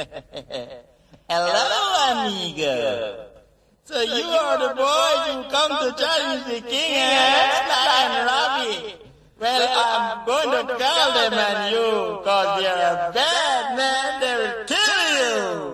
Hello, amigo. So you are the boys who come to challenge the king, Sly and Robbie. Well, I'm going to call them on you, cause they're a very